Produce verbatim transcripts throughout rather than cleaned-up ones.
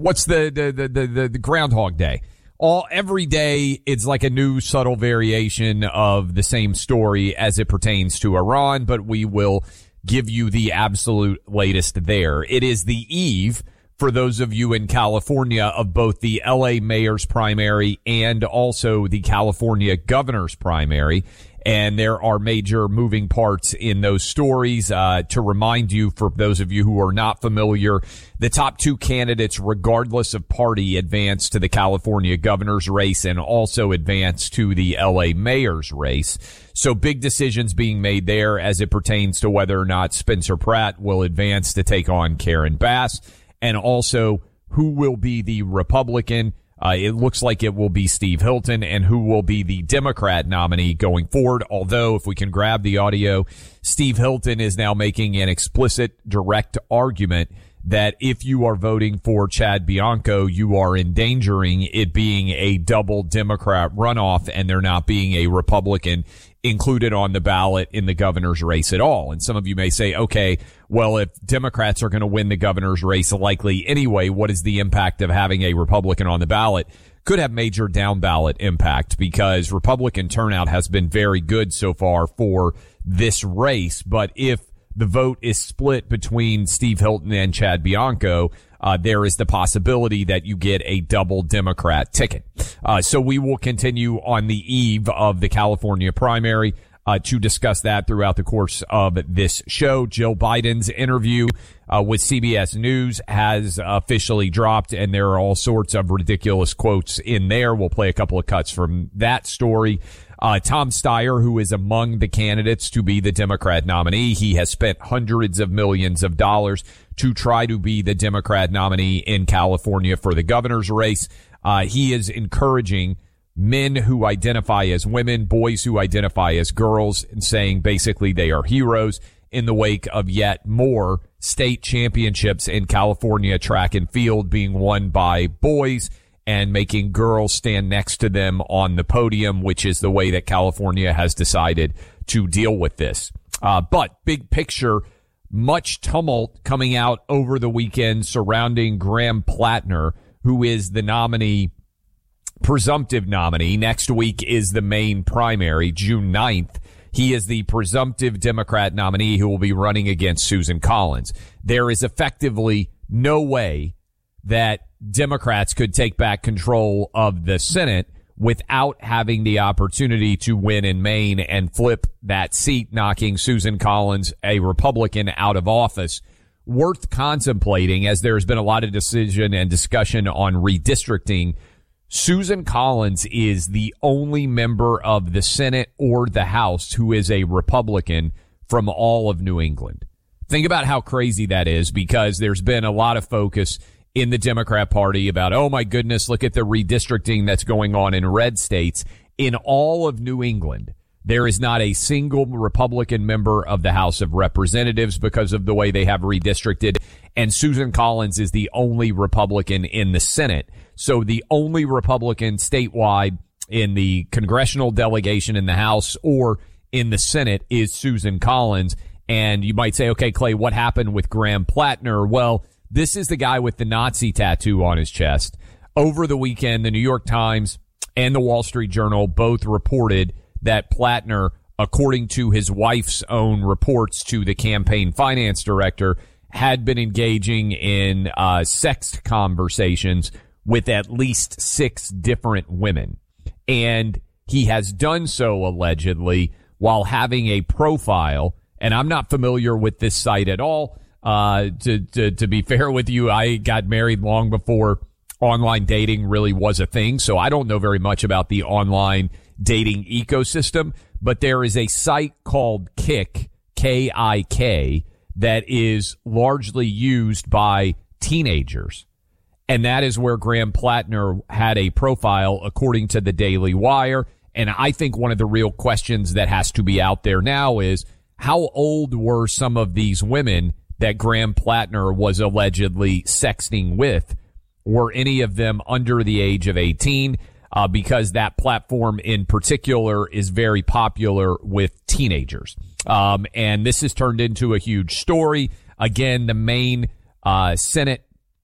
what's the the the the, the, the Groundhog Day? All every day, it's like a new subtle variation of the same story as it pertains to Iran, but we will give you the absolute latest there. It is the eve, for those of you in California, of both the L A mayor's primary and also the California governor's primary. And there are major moving parts in those stories. Uh, to remind you, for those of you who are not familiar, the top two candidates, regardless of party, advance to the California governor's race and also advance to the L A mayor's race. So big decisions being made there as it pertains to whether or not Spencer Pratt will advance to take on Karen Bass, and also who will be the Republican. Uh, it looks like it will be Steve Hilton, and who will be the Democrat nominee going forward. Although, if we can grab the audio, Steve Hilton is now making an explicit, direct argument that if you are voting for Chad Bianco, you are endangering it being a double Democrat runoff and there not being a Republican included on the ballot in the governor's race at all. And some of you may say, okay, well, if Democrats are going to win the governor's race likely anyway, what is the impact of having a Republican on the ballot? Could have major down ballot impact, because Republican turnout has been very good so far for this race. But if the vote is split between Steve Hilton and Chad Bianco, uh, there is the possibility that you get a double Democrat ticket. Uh, so we will continue on the eve of the California primary uh, to discuss that throughout the course of this show. Jill Biden's interview uh, with C B S News has officially dropped, and there are all sorts of ridiculous quotes in there. We'll play a couple of cuts from that story. Uh, Tom Steyer, who is among the candidates to be the Democrat nominee, he has spent hundreds of millions of dollars to try to be the Democrat nominee in California for the governor's race. Uh, he is encouraging men who identify as women, boys who identify as girls, and saying basically they are heroes in the wake of yet more state championships in California track and field being won by boys, and making girls stand next to them on the podium, which is the way that California has decided to deal with this. Uh, but big picture, much tumult coming out over the weekend surrounding Graham Plattner, who is the nominee, presumptive nominee. Next week is the main primary, June ninth. He is the presumptive Democrat nominee who will be running against Susan Collins. There is effectively no way that Democrats could take back control of the Senate without having the opportunity to win in Maine and flip that seat, knocking Susan Collins, a Republican, out of office. Worth contemplating, as there's been a lot of decision and discussion on redistricting. Susan Collins is the only member of the Senate or the House who is a Republican from all of New England. Think about how crazy that is, because there's been a lot of focus in the Democrat Party about, oh my goodness, look at the redistricting that's going on in red states. In all of New England, there is not a single Republican member of the House of Representatives because of the way they have redistricted. And Susan Collins is the only Republican in the Senate. So the only Republican statewide in the congressional delegation in the House or in the Senate is Susan Collins. And you might say, okay, Clay, what happened with Graham Plattner? Well, this is the guy with the Nazi tattoo on his chest. Over the weekend, the New York Times and the Wall Street Journal both reported that Plattner, according to his wife's own reports to the campaign finance director, had been engaging in uh, sex conversations with at least six different women. And he has done so allegedly while having a profile. And I'm not familiar with this site at all. Uh, to, to, to be fair with you, I got married long before online dating really was a thing. So I don't know very much about the online dating ecosystem, but there is a site called Kik, K I K, that is largely used by teenagers. And that is where Graham Plattner had a profile, according to the Daily Wire. And I think one of the real questions that has to be out there now is, how old were some of these women that Graham Plattner was allegedly sexting with? Were any of them under the age of eighteen? Uh, because that platform in particular is very popular with teenagers. Um, and this has turned into a huge story. Again, the main uh, Senate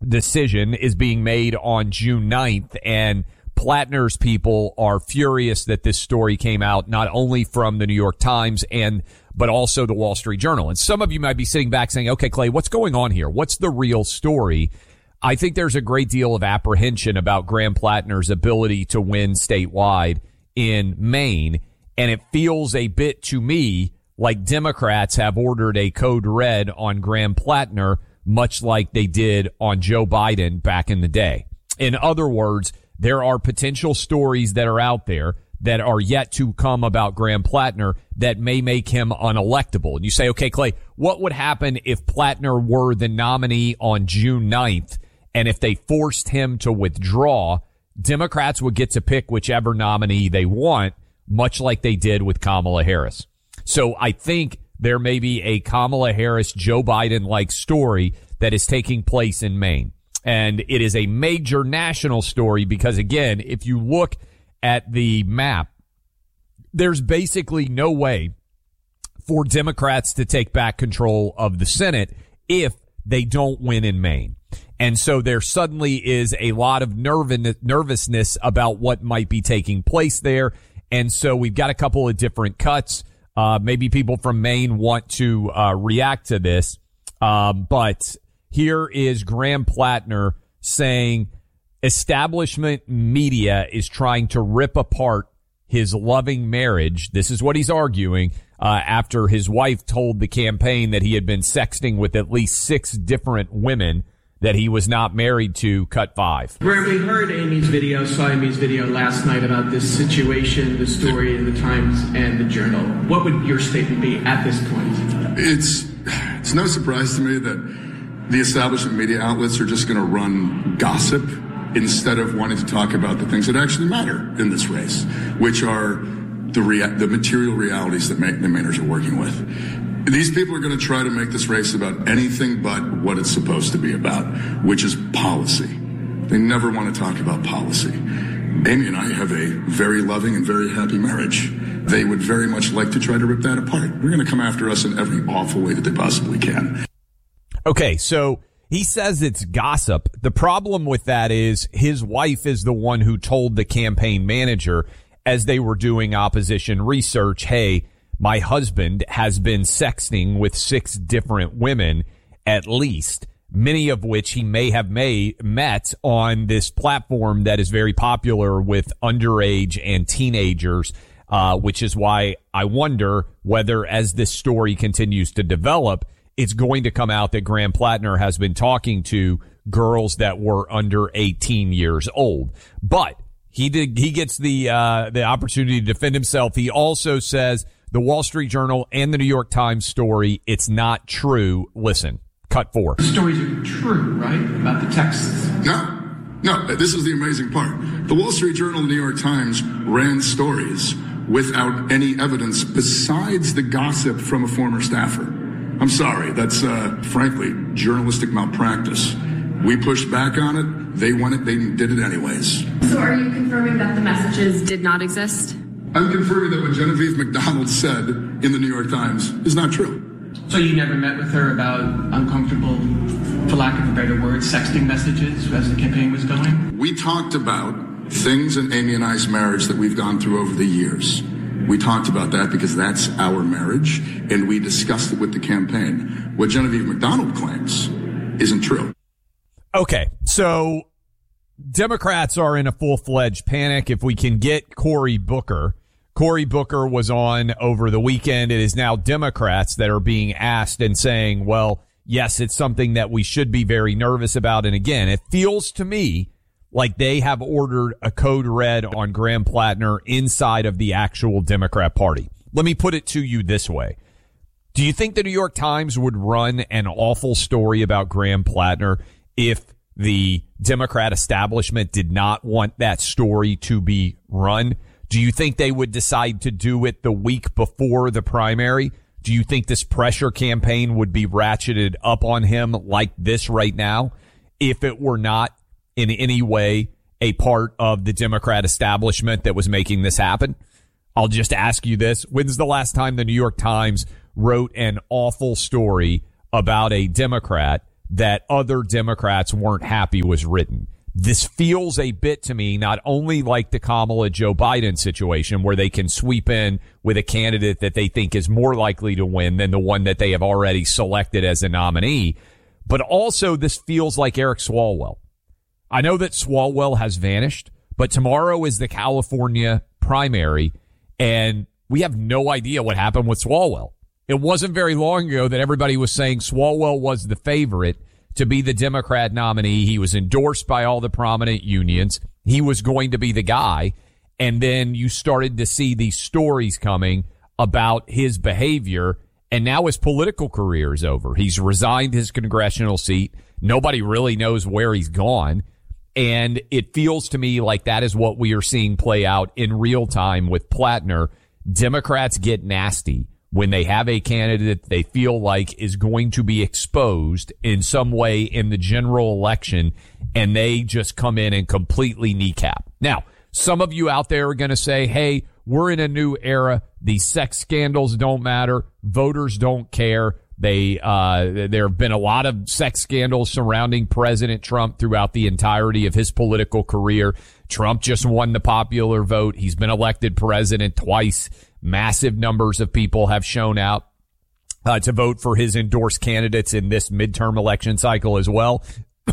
decision is being made on June ninth, and Plattner's people are furious that this story came out, not only from the New York Times and but also the Wall Street Journal. And some of you might be sitting back saying, okay, Clay, what's going on here? What's the real story? I think there's a great deal of apprehension about Graham Plattner's ability to win statewide in Maine, and it feels a bit to me like Democrats have ordered a code red on Graham Plattner, much like they did on Joe Biden back in the day. In other words, there are potential stories that are out there that are yet to come about Graham Plattner that may make him unelectable. And you say, okay, Clay, what would happen if Plattner were the nominee on June ninth, and if they forced him to withdraw, Democrats would get to pick whichever nominee they want, much like they did with Kamala Harris. So I think there may be a Kamala Harris, Joe Biden-like story that is taking place in Maine. And it is a major national story because, again, if you look at the map, there's basically no way for Democrats to take back control of the Senate if they don't win in Maine. And so there suddenly is a lot of nerv- nervousness about what might be taking place there. And so we've got a couple of different cuts. Uh, maybe people from Maine want to uh, react to this. Um, but here is Graham Plattner saying establishment media is trying to rip apart his loving marriage. This is what he's arguing uh, after his wife told the campaign that he had been sexting with at least six different women that he was not married to. Cut five. Graham, we heard Amy's video, saw Amy's video last night about this situation, the story in the Times and the Journal. What would your statement be at this point? It's, it's no surprise to me that the establishment media outlets are just going to run gossip instead of wanting to talk about the things that actually matter in this race, which are the rea- the material realities that make the Mainers are working with. These people are going to try to make this race about anything but what it's supposed to be about, which is policy. They never want to talk about policy. Amy and I have a very loving and very happy marriage. They would very much like to try to rip that apart. They're going to come after us in every awful way that they possibly can. Okay, so he says it's gossip. The problem with that is his wife is the one who told the campaign manager as they were doing opposition research, hey, my husband has been sexting with six different women at least, many of which he may have made, met on this platform that is very popular with underage and teenagers, uh, which is why I wonder whether as this story continues to develop, it's going to come out that Graham Plattner has been talking to girls that were under eighteen years old. But he did, he gets the, uh, the opportunity to defend himself. He also says the Wall Street Journal and the New York Times story, it's not true. Listen, cut four. The stories are true, right? About the texts? No. No, this is the amazing part. The Wall Street Journal and the New York Times ran stories without any evidence besides the gossip from a former staffer. I'm sorry, that's, uh, frankly, journalistic malpractice. We pushed back on it. They won it. They did it anyways. So are you confirming that the messages did not exist? I'm confirming that what Genevieve McDonald said in the New York Times is not true. So you never met with her about uncomfortable, for lack of a better word, sexting messages as the campaign was going? We talked about things in Amy and I's marriage that we've gone through over the years. We talked about that because that's our marriage, and we discussed it with the campaign. What Genevieve McDonald claims isn't true. Okay, so Democrats are in a full-fledged panic. If we can get Cory Booker, Cory Booker was on over the weekend. It is now Democrats that are being asked and saying, well, yes, it's something that we should be very nervous about. And again, it feels to me like they have ordered a code red on Graham Plattner inside of the actual Democrat Party. Let me put it to you this way. Do you think the New York Times would run an awful story about Graham Plattner if the Democrat establishment did not want that story to be run? Do you think they would decide to do it the week before the primary? Do you think this pressure campaign would be ratcheted up on him like this right now if it were not in any way a part of the Democrat establishment that was making this happen? I'll just ask you this. When's the last time the New York Times wrote an awful story about a Democrat that other Democrats weren't happy was written. This feels a bit to me not only like the Kamala Joe Biden situation where they can sweep in with a candidate that they think is more likely to win than the one that they have already selected as a nominee, but also this feels like Eric Swalwell. I know that Swalwell has vanished, but tomorrow is the California primary, and we have no idea what happened with Swalwell. It wasn't very long ago that everybody was saying Swalwell was the favorite to be the Democrat nominee. He was endorsed by all the prominent unions. He was going to be the guy. And then you started to see these stories coming about his behavior. And now his political career is over. He's resigned his congressional seat. Nobody really knows where he's gone. And it feels to me like that is what we are seeing play out in real time with Plattner. Democrats get nasty when they have a candidate they feel like is going to be exposed in some way in the general election, and they just come in and completely kneecap. Now, some of you out there are going to say, hey, we're in a new era. These sex scandals don't matter. Voters don't care. They, uh, there have been a lot of sex scandals surrounding President Trump throughout the entirety of his political career. Trump just won the popular vote. He's been elected president twice. Massive numbers of people have shown out uh, to vote for his endorsed candidates in this midterm election cycle as well.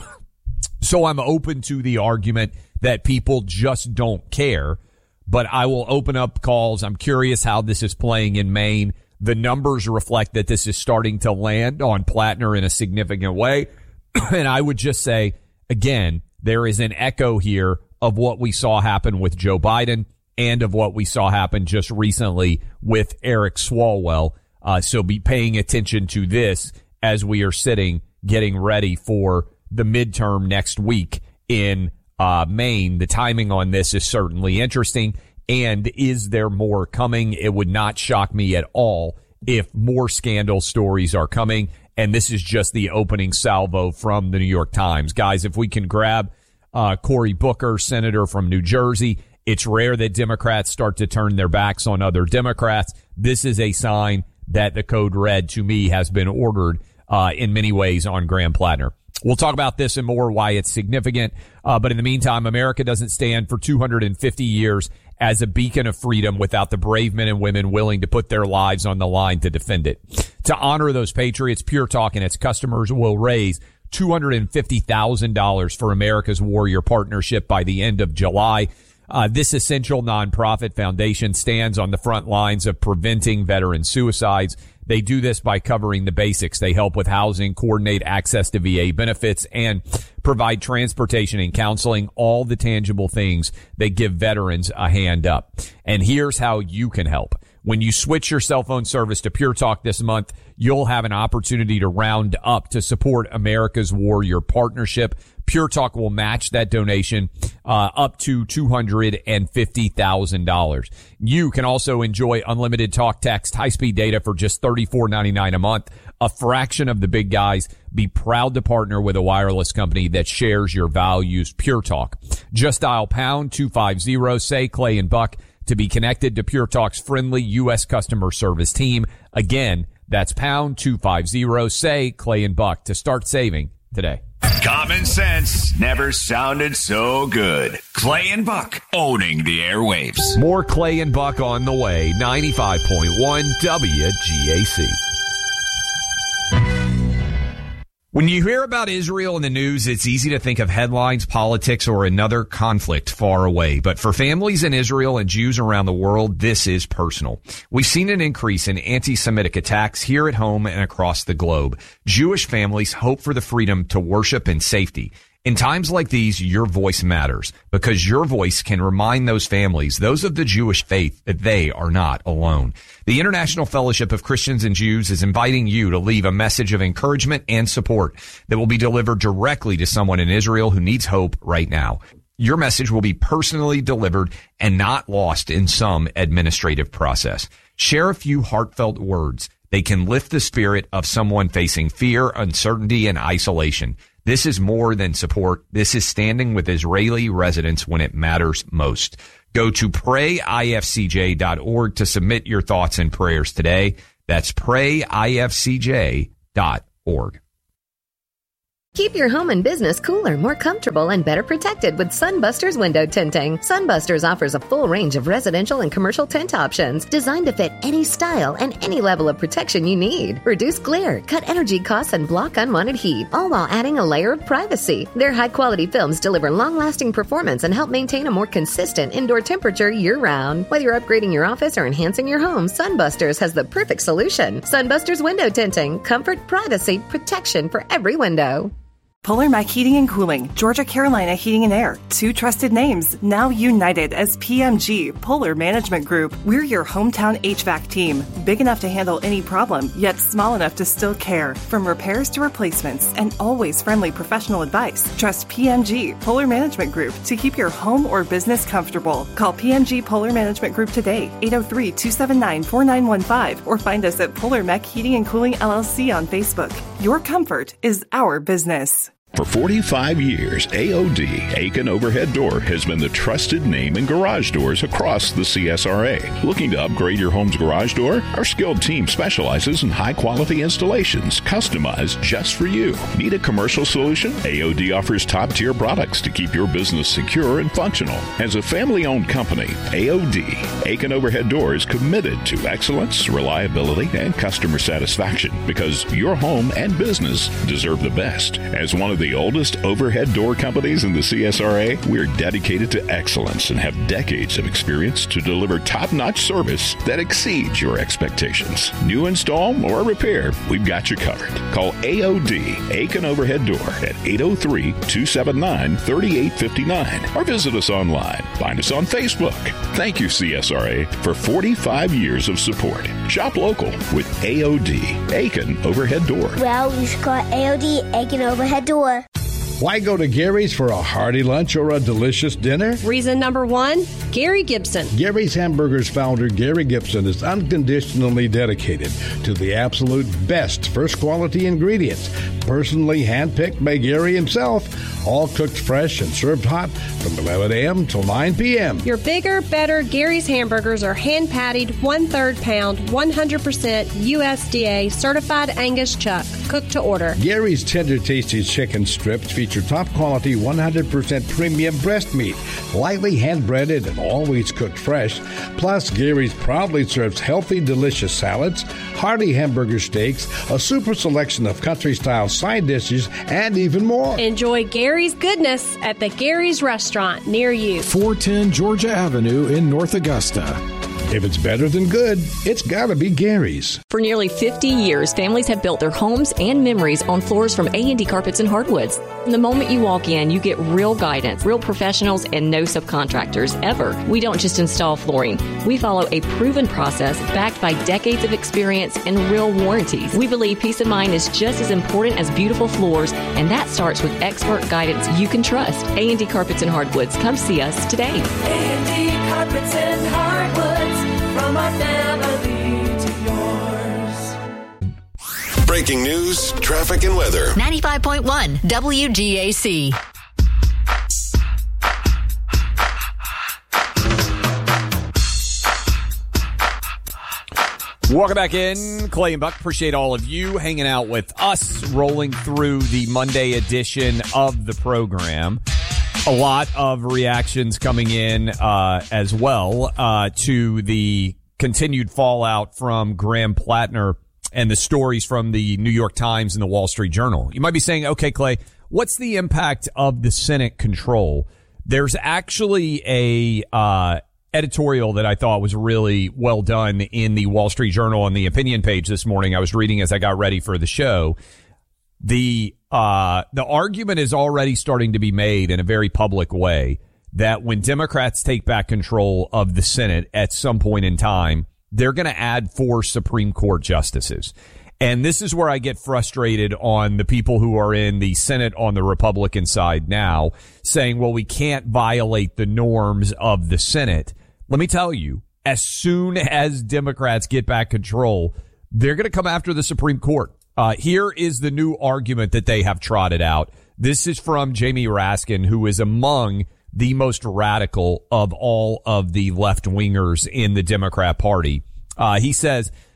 So I'm open to the argument that people just don't care, but I will open up calls. I'm curious how this is playing in Maine. The numbers reflect that this is starting to land on Plattner in a significant way. And I would just say, again, there is an echo here of what we saw happen with Joe Biden and of what we saw happen just recently with Eric Swalwell. Uh, so be paying attention to this as we are sitting, getting ready for the midterm next week in uh, Maine. The timing on this is certainly interesting. And is there more coming? It would not shock me at all if more scandal stories are coming. And this is just the opening salvo from the New York Times. Guys, if we can grab uh, Cory Booker, senator from New Jersey. It's rare that Democrats start to turn their backs on other Democrats. This is a sign that the code red, to me, has been ordered uh, in many ways on Graham Plattner. We'll talk about this and more, why it's significant. Uh, but in the meantime, America doesn't stand for two hundred fifty years as a beacon of freedom without the brave men and women willing to put their lives on the line to defend it. To honor those patriots, Pure Talk and its customers will raise two hundred fifty thousand dollars for America's Warrior Partnership by the end of July. Uh, this essential nonprofit foundation stands on the front lines of preventing veteran suicides. They do this by covering the basics. They help with housing, coordinate access to V A benefits, and provide transportation and counseling, all the tangible things that give veterans a hand up. And here's how you can help. When you switch your cell phone service to Pure Talk this month, you'll have an opportunity to round up to support America's Warrior Partnership. Pure Talk will match that donation uh, up to two hundred fifty thousand dollars. You can also enjoy unlimited talk, text, high-speed data for just thirty-four ninety-nine a month, a fraction of the big guys. Be proud to partner with a wireless company that shares your values. Pure Talk. Just dial pound two fifty, say Clay and Buck, to be connected to Pure Talk's friendly U S customer service team. Again, that's pound two fifty, say Clay and Buck to start saving today. Common sense never sounded so good. Clay and Buck owning the airwaves. More Clay and Buck on the way. ninety-five point one W G A C. When you hear about Israel in the news, it's easy to think of headlines, politics, or another conflict far away. But for families in Israel and Jews around the world, this is personal. We've seen an increase in anti-Semitic attacks here at home and across the globe. Jewish families hope for the freedom to worship in safety. In times like these, your voice matters because your voice can remind those families, those of the Jewish faith, that they are not alone. The International Fellowship of Christians and Jews is inviting you to leave a message of encouragement and support that will be delivered directly to someone in Israel who needs hope right now. Your message will be personally delivered and not lost in some administrative process. Share a few heartfelt words. They can lift the spirit of someone facing fear, uncertainty, and isolation. This is more than support. This is standing with Israeli residents when it matters most. Go to pray I F C J dot org to submit your thoughts and prayers today. That's pray I F C J dot org. Keep your home and business cooler, more comfortable, and better protected with Sunbusters window tinting. Sunbusters offers a full range of residential and commercial tint options designed to fit any style and any level of protection you need. Reduce glare, cut energy costs, and block unwanted heat, all while adding a layer of privacy. Their high-quality films deliver long-lasting performance and help maintain a more consistent indoor temperature year-round. Whether you're upgrading your office or enhancing your home, Sunbusters has the perfect solution. Sunbusters window tinting. Comfort, privacy, protection for every window. Polar Mac Heating and Cooling, Georgia Carolina Heating and Air, two trusted names, now united as P M G, Polar Management Group. We're your hometown H V A C team, big enough to handle any problem, yet small enough to still care. From repairs to replacements, and always friendly professional advice. Trust P M G, Polar Management Group, to keep your home or business comfortable. Call P M G Polar Management Group today, eight oh three, two seven nine, four nine one five, or find us at Polar Mac Heating and Cooling L L C on Facebook. Your comfort is our business. For forty-five years, A O D, Aiken Overhead Door, has been the trusted name in garage doors across the C S R A. Looking to upgrade your home's garage door? Our skilled team specializes in high-quality installations, customized just for you. Need a commercial solution? A O D offers top-tier products to keep your business secure and functional. As a family-owned company, A O D, Aiken Overhead Door, is committed to excellence, reliability, and customer satisfaction because your home and business deserve the best. As one of the oldest overhead door companies in the C S R A, we're dedicated to excellence and have decades of experience to deliver top-notch service that exceeds your expectations. New install or repair, we've got you covered. Call A O D, Aiken Overhead Door, at eight oh three, two seven nine, three eight five nine or visit us online. Find us on Facebook. Thank you, C S R A, for forty-five years of support. Shop local with A O D, Aiken Overhead Door. Well, we've got A O D, Aiken Overhead Door. Why go to Gary's for a hearty lunch or a delicious dinner? Reason number one, Gary Gibson. Gary's Hamburgers founder Gary Gibson is unconditionally dedicated to the absolute best first quality ingredients, personally handpicked by Gary himself, all cooked fresh and served hot from eleven a.m. till nine p.m. Your bigger, better Gary's Hamburgers are hand-patted, one-third pound, one hundred percent U S D A certified Angus chuck, cooked to order. Gary's tender, tasty chicken strips feature top-quality, one hundred percent premium breast meat, lightly hand-breaded and always cooked fresh. Plus, Gary's proudly serves healthy, delicious salads, hearty hamburger steaks, a super selection of country-style side dishes, and even more. Enjoy Gary's goodness at the Gary's Restaurant near you. four ten Georgia Avenue in North Augusta. If it's better than good, it's gotta be Gary's. For nearly fifty years, families have built their homes and memories on floors from A and D Carpets and Hardwoods. From the moment you walk in, you get real guidance, real professionals, and no subcontractors, ever. We don't just install flooring. We follow a proven process backed by decades of experience and real warranties. We believe peace of mind is just as important as beautiful floors, and that starts with expert guidance you can trust. A and D Carpets and Hardwoods. Come see us today. A and D Carpets and Hardwoods. From our family to yours. Breaking news, traffic, and weather. ninety-five point one W G A C. Welcome back in. Clay and Buck, appreciate all of you hanging out with us, rolling through the Monday edition of the program. A lot of reactions coming in uh, as well uh, to the continued fallout from Graham Plattner and the stories from the New York Times and the Wall Street Journal. You might be saying, okay, Clay, what's the impact of the Senate control? There's actually a uh, editorial that I thought was really well done in the Wall Street Journal on the opinion page this morning. I was reading as I got ready for the show. The uh the argument is already starting to be made in a very public way that when Democrats take back control of the Senate at some point in time, they're going to add four Supreme Court justices. And this is where I get frustrated on the people who are in the Senate on the Republican side now, saying, well, we can't violate the norms of the Senate. Let me tell you, as soon as Democrats get back control, they're going to come after the Supreme Court. Uh, here is the new argument that they have trotted out. This is from Jamie Raskin, who is among the most radical of all of the left-wingers in the Democrat Party. Uh, he says,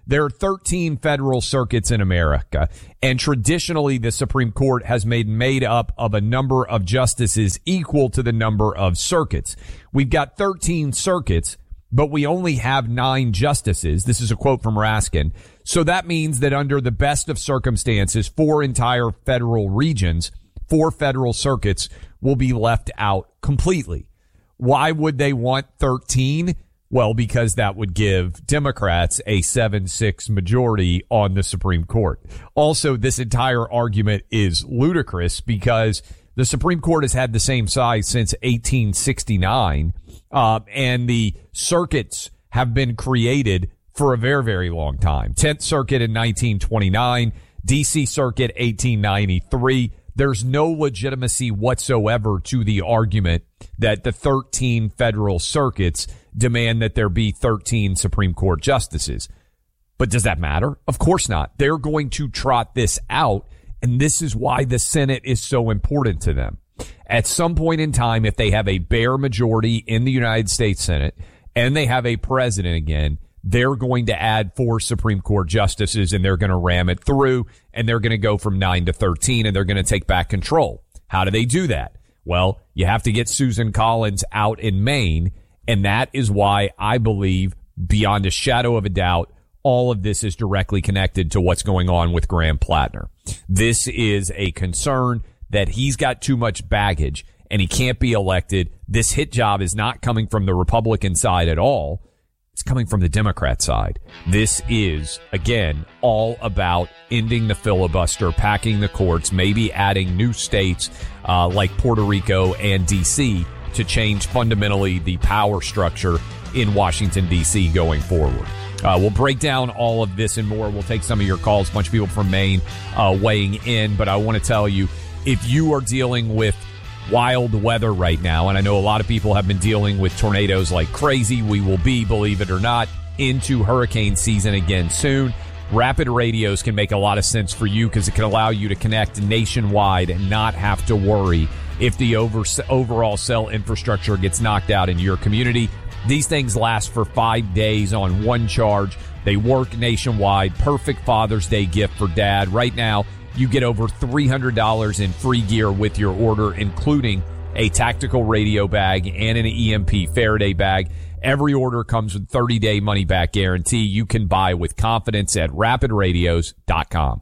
There are thirteen federal circuits in America, and traditionally the Supreme Court has made made up of a number of justices equal to the number of circuits. We've got thirteen circuits, but we only have nine justices. This is a quote from Raskin. So that means that under the best of circumstances, four entire federal regions, four federal circuits will be left out completely. Why would they want thirteen? Well, because that would give Democrats a seven six majority on the Supreme Court. Also, this entire argument is ludicrous because the Supreme Court has had the same size since eighteen sixty-nine, uh, and the circuits have been created for a very, very long time. tenth Circuit in nineteen twenty-nine, D C Circuit eighteen ninety-three. There's no legitimacy whatsoever to the argument that the thirteen federal circuits demand that there be thirteen Supreme Court justices. But does that matter? Of course not. They're going to trot this out, and this is why the Senate is so important to them. At some point in time, if they have a bare majority in the United States Senate and they have a president again, they're going to add four Supreme Court justices, and they're going to ram it through, and they're going to go from nine to thirteen, and they're going to take back control. How do they do that? Well, you have to get Susan Collins out in Maine, and that is why I believe, beyond a shadow of a doubt, all of this is directly connected to what's going on with Graham Plattner. This is a concern that he's got too much baggage, and he can't be elected. This hit job is not coming from the Republican side at all. It's coming from the Democrat side. This is, again, all about ending the filibuster, packing the courts, maybe adding new states uh, like Puerto Rico and D C to change fundamentally the power structure in Washington, D C going forward. Uh, we'll break down all of this and more. We'll take some of your calls. A bunch of people from Maine uh, weighing in. But I want to tell you, if you are dealing with wild weather right now, and I know a lot of people have been dealing with tornadoes like crazy. We will be, believe it or not, into hurricane season again soon. Rapid Radios can make a lot of sense for you because it can allow you to connect nationwide and not have to worry if the over, overall cell infrastructure gets knocked out in your community. These things last for five days on one charge. They work nationwide. Perfect Father's Day gift for dad. Right now, you get over three hundred dollars in free gear with your order, including a tactical radio bag and an E M P Faraday bag. Every order comes with thirty-day money-back guarantee. You can buy with confidence at rapid radios dot com.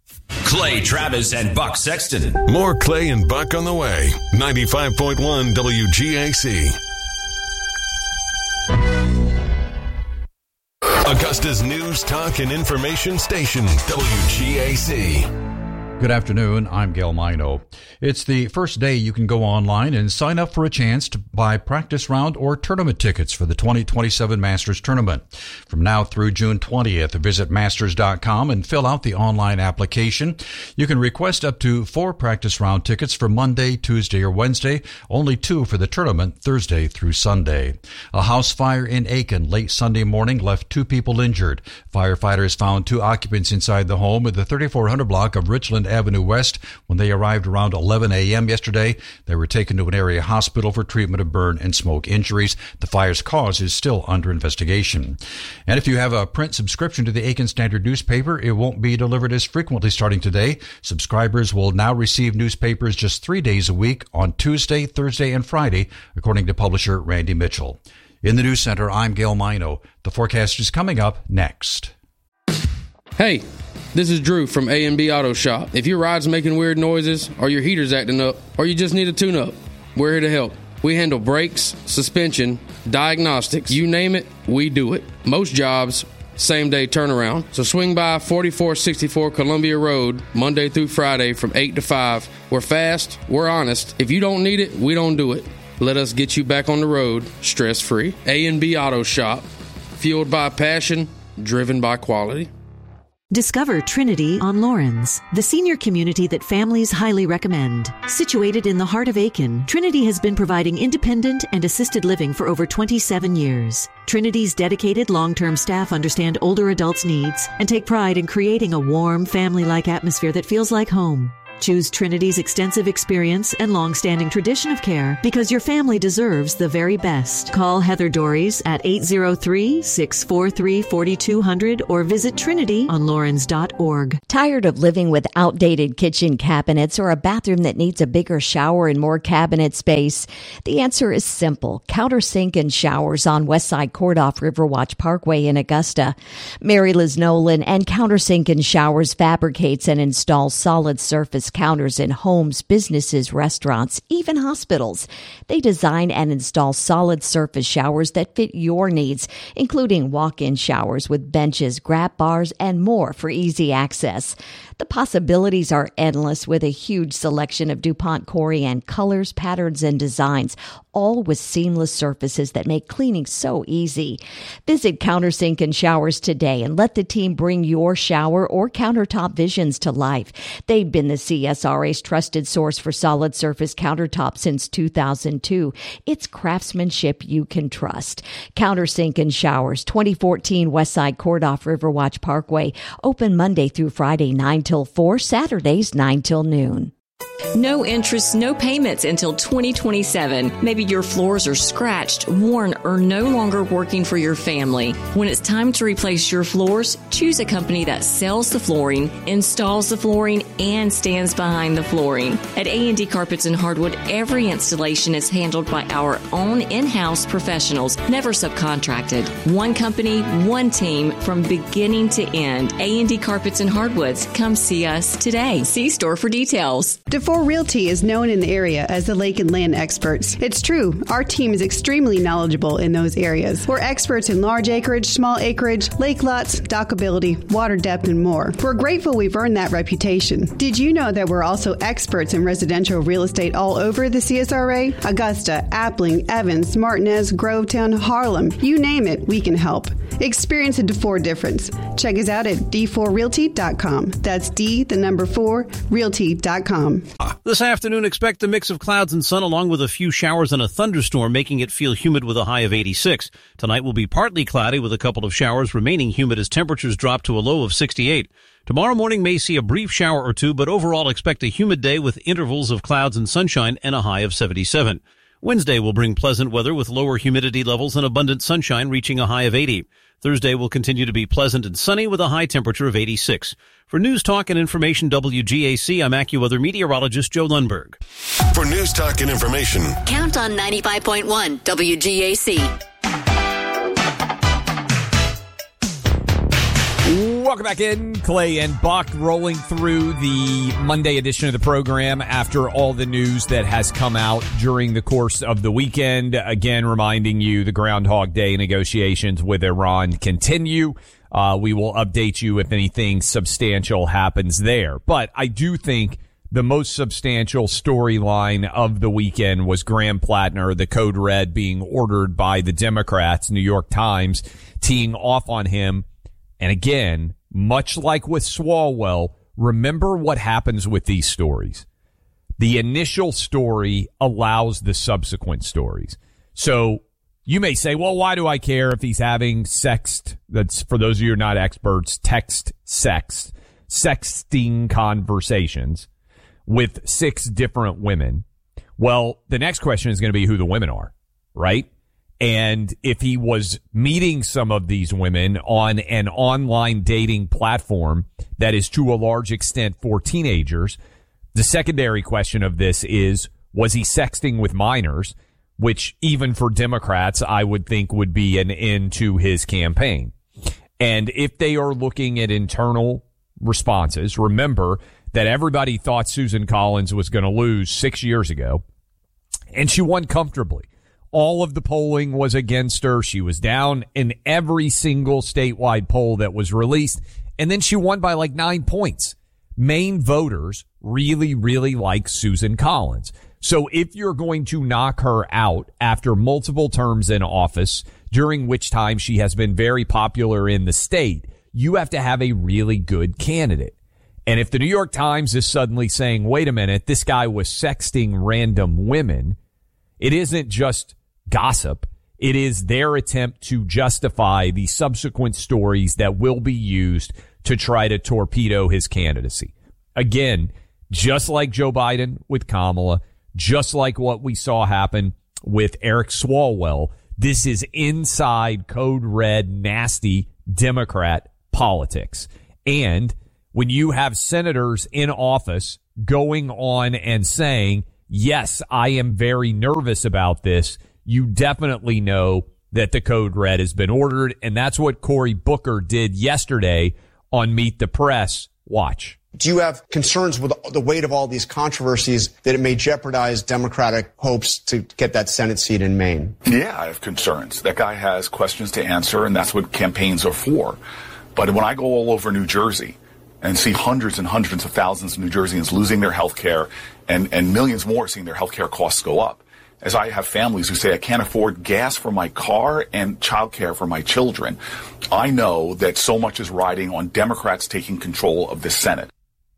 Clay Travis and Buck Sexton. More Clay and Buck on the way. ninety-five point one W G A C. Augusta's news, talk, and information station, W G A C. Good afternoon. I'm Gail Mino. It's the first day you can go online and sign up for a chance to buy practice round or tournament tickets for the twenty twenty-seven Masters Tournament. From now through June twentieth, visit masters dot com and fill out the online application. You can request up to four practice round tickets for Monday, Tuesday, or Wednesday, only two for the tournament, Thursday through Sunday. A house fire in Aiken late Sunday morning left two people injured. Firefighters found two occupants inside the home at the thirty-four hundred block of Richland Avenue West. When they arrived around eleven a.m. yesterday, they were taken to an area hospital for treatment of burn and smoke injuries. The fire's cause is still under investigation. And if you have a print subscription to the Aiken Standard newspaper, it won't be delivered as frequently starting today. Subscribers will now receive newspapers just three days a week on Tuesday, Thursday, and Friday, according to publisher Randy Mitchell. In the News Center, I'm Gail Mino. The forecast is coming up next. Hey, this is Drew from A and B Auto Shop. If your ride's making weird noises, or your heater's acting up, or you just need a tune-up, we're here to help. We handle brakes, suspension, diagnostics, you name it, we do it. Most jobs, same-day turnaround. So swing by forty-four sixty-four Columbia Road, Monday through Friday from eight to five. We're fast, we're honest. If you don't need it, we don't do it. Let us get you back on the road, stress-free. A and B Auto Shop, fueled by passion, driven by quality. Discover Trinity on Lawrence, the senior community that families highly recommend. Situated in the heart of Aiken, Trinity has been providing independent and assisted living for over twenty-seven years. Trinity's dedicated long-term staff understand older adults' needs and take pride in creating a warm, family-like atmosphere that feels like home. Choose Trinity's extensive experience and long-standing tradition of care because your family deserves the very best. Call Heather Dories at eight oh three, six four three, four two zero zero or visit trinity on lawrence dot org. Tired of living with outdated kitchen cabinets or a bathroom that needs a bigger shower and more cabinet space? The answer is simple. Countersink and Showers on Westside Court off Riverwatch Parkway in Augusta. Mary Liz Nolan and Countersink and Showers fabricates and installs solid surface counters in homes, businesses, restaurants, even hospitals. They design and install solid surface showers that fit your needs, including walk-in showers with benches, grab bars, and more for easy access. The possibilities are endless with a huge selection of DuPont Corian colors, patterns, and designs, all with seamless surfaces that make cleaning so easy. Visit Countersink and Showers today and let the team bring your shower or countertop visions to life. They've been the C S R A's trusted source for solid surface countertops since two thousand two. It's craftsmanship you can trust. Countersink and Showers, twenty fourteen Westside Court off Riverwatch Parkway. Open Monday through Friday, nine till four, Saturdays, nine till noon. No interest, no payments until twenty twenty-seven. Maybe your floors are scratched, worn, or no longer working for your family. When it's time to replace your floors, choose a company that sells the flooring, installs the flooring, and stands behind the flooring. At A and D Carpets and Hardwood, every installation is handled by our own in-house professionals, never subcontracted. One company, one team, from beginning to end. A and D Carpets and Hardwoods. Come see us today. See store for details. DeFore Realty is known in the area as the lake and land experts. It's true. Our team is extremely knowledgeable in those areas. We're experts in large acreage, small acreage, lake lots, dockability, water depth, and more. We're grateful we've earned that reputation. Did you know that we're also experts in residential real estate all over the C S R A? Augusta, Appling, Evans, Martinez, Grovetown, Harlem. You name it, we can help. Experience a DeFore difference. Check us out at d four realty dot com. That's D, the number four, realty dot com. This afternoon, expect a mix of clouds and sun along with a few showers and a thunderstorm, making it feel humid with a high of eighty-six. Tonight will be partly cloudy with a couple of showers, remaining humid as temperatures drop to a low of sixty-eight. Tomorrow morning may see a brief shower or two, but overall expect a humid day with intervals of clouds and sunshine and a high of seventy-seven. Wednesday will bring pleasant weather with lower humidity levels and abundant sunshine reaching a high of eighty. Thursday will continue to be pleasant and sunny with a high temperature of eighty-six. For News Talk and Information W G A C, I'm AccuWeather meteorologist Joe Lundberg. For News Talk and Information, count on ninety-five point one W G A C. Welcome back in. Clay and Buck rolling through the Monday edition of the program after all the news that has come out during the course of the weekend. Again, reminding you the Groundhog Day negotiations with Iran continue. Uh, we will update you if anything substantial happens there. But I do think the most substantial storyline of the weekend was Graham Plattner, the Code Red, being ordered by the Democrats, New York Times, teeing off on him. And again, much like with Swalwell, remember what happens with these stories. The initial story allows the subsequent stories. So you may say, well, why do I care if he's having sext? That's, for those of you who are not experts, text sex, sexting conversations with six different women. Well, the next question is going to be who the women are, right? And if he was meeting some of these women on an online dating platform that is to a large extent for teenagers, the secondary question of this is, was he sexting with minors? Which even for Democrats, I would think would be an end to his campaign. And if they are looking at internal responses, remember that everybody thought Susan Collins was going to lose six years ago, and she won comfortably. All of the polling was against her. She was down in every single statewide poll that was released, and then she won by like nine points. Maine voters really, really like Susan Collins. So if you're going to knock her out after multiple terms in office, during which time she has been very popular in the state, you have to have a really good candidate. And if the New York Times is suddenly saying, wait a minute, this guy was sexting random women, it isn't just gossip. It is their attempt to justify the subsequent stories that will be used to try to torpedo his candidacy. Again, just like Joe Biden with Kamala, just like what we saw happen with Eric Swalwell. This is inside code red, nasty Democrat politics. And when you have senators in office going on and saying, yes, I am very nervous about this, you definitely know that the code red has been ordered. And that's what Cory Booker did yesterday on Meet the Press. Watch. Do you have concerns with the weight of all these controversies that it may jeopardize Democratic hopes to get that Senate seat in Maine? Yeah, I have concerns. That guy has questions to answer, and that's what campaigns are for. But when I go all over New Jersey and see hundreds and hundreds of thousands of New Jerseyans losing their health care and, and millions more seeing their health care costs go up, as I have families who say I can't afford gas for my car and childcare for my children, I know that so much is riding on Democrats taking control of the Senate.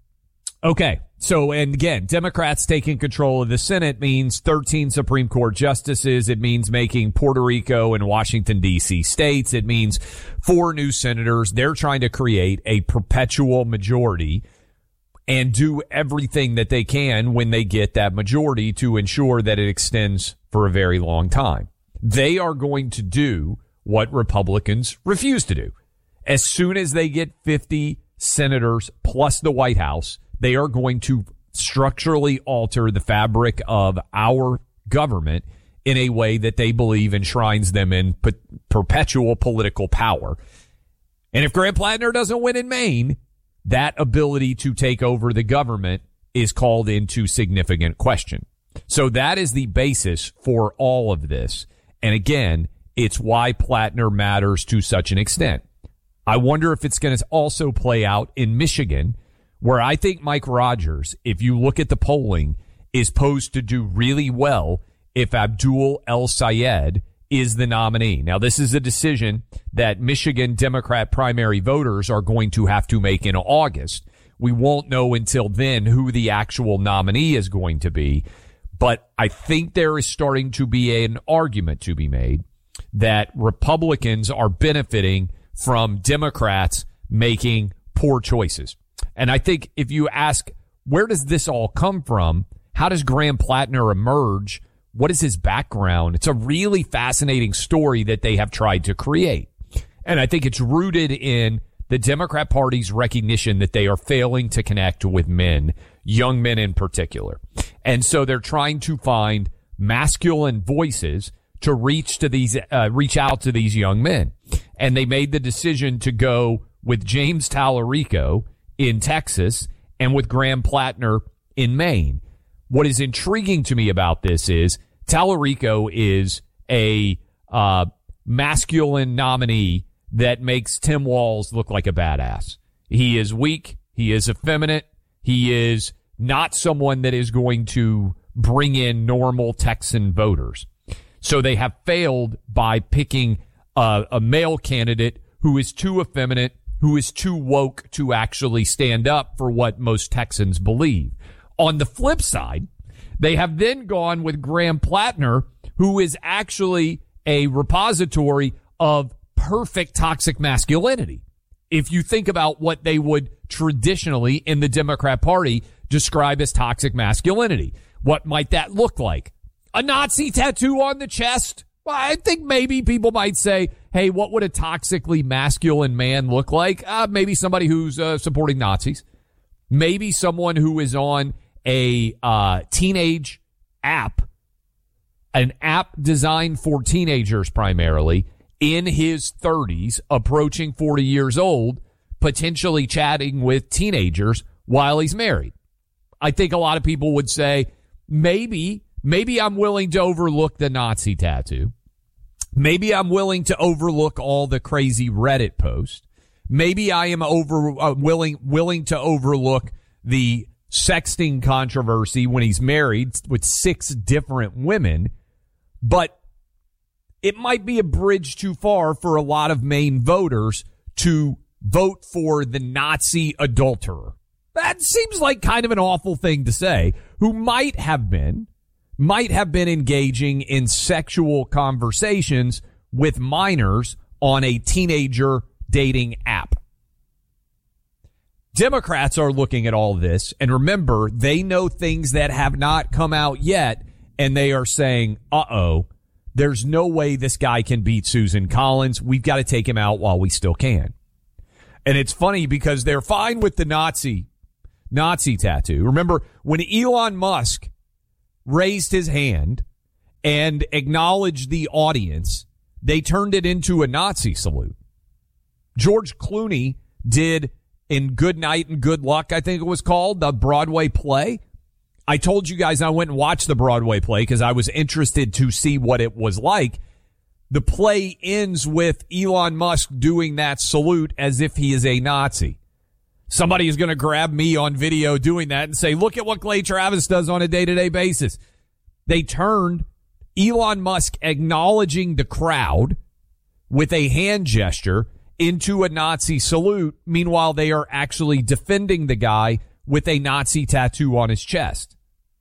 Okay, so, and again, Democrats taking control of the Senate means thirteen Supreme Court justices. It means making Puerto Rico and Washington, D C states. It means four new senators. They're trying to create a perpetual majority and do everything that they can when they get that majority to ensure that it extends for a very long time. They are going to do what Republicans refuse to do. As soon as they get fifty senators plus the White House, they are going to structurally alter the fabric of our government in a way that they believe enshrines them in per- perpetual political power. And if Graham Plattner doesn't win in Maine, that ability to take over the government is called into significant question. So that is the basis for all of this. And again, it's why Plattner matters to such an extent. I wonder if it's going to also play out in Michigan, where I think Mike Rogers, if you look at the polling, is posed to do really well if Abdul El-Sayed is the nominee. Now, this is a decision that Michigan Democrat primary voters are going to have to make in August. We won't know until then who the actual nominee is going to be. But I think there is starting to be an argument to be made that Republicans are benefiting from Democrats making poor choices. And I think if you ask, where does this all come from? How does Graham Plattner emerge? What is his background? It's a really fascinating story that they have tried to create. And I think it's rooted in the Democrat Party's recognition that they are failing to connect with men, young men in particular. And so they're trying to find masculine voices to reach to these, uh, reach out to these young men. And they made the decision to go with James Tallarico in Texas and with Graham Plattner in Maine. What is intriguing to me about this is Tallarico is a uh, masculine nominee that makes Tim Walz look like a badass. He is weak. He is effeminate. He is not someone that is going to bring in normal Texan voters. So they have failed by picking a, a male candidate who is too effeminate, who is too woke to actually stand up for what most Texans believe. On the flip side, they have then gone with Graham Plattner, who is actually a repository of perfect toxic masculinity. If you think about what they would traditionally in the Democrat Party describe as toxic masculinity, what might that look like? A Nazi tattoo on the chest? Well, I think maybe people might say, hey, what would a toxically masculine man look like? Uh, maybe somebody who's uh, supporting Nazis. Maybe someone who is on a uh, teenage app, an app designed for teenagers primarily, in his thirties, approaching forty years old, potentially chatting with teenagers while he's married. I think a lot of people would say, maybe, maybe I'm willing to overlook the Nazi tattoo. Maybe I'm willing to overlook all the crazy Reddit posts. Maybe I am over uh, willing willing to overlook the sexting controversy when he's married with six different women. But it might be a bridge too far for a lot of Maine voters to vote for the Nazi adulterer. That seems like kind of an awful thing to say, who might have been might have been engaging in sexual conversations with minors on a teenager dating app. Democrats are looking at all this, and remember, they know things that have not come out yet, and they are saying, uh-oh, there's no way this guy can beat Susan Collins. We've got to take him out while we still can. And it's funny because they're fine with the Nazi, Nazi tattoo. Remember, when Elon Musk raised his hand and acknowledged the audience, they turned it into a Nazi salute. George Clooney did in Good Night and Good Luck, I think it was called, the Broadway play. I told you guys I went and watched the Broadway play because I was interested to see what it was like. The play ends with Elon Musk doing that salute as if he is a Nazi. Somebody is going to grab me on video doing that and say, look at what Clay Travis does on a day-to-day basis. They turned Elon Musk acknowledging the crowd with a hand gesture into a Nazi salute. Meanwhile, they are actually defending the guy with a Nazi tattoo on his chest.